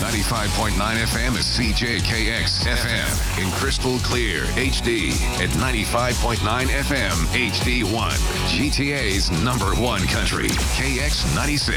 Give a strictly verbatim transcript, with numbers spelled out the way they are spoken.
ninety-five point nine F M is C J K X F M in crystal clear H D at ninety-five point nine F M H D one. G T A's number one country, K X ninety-six.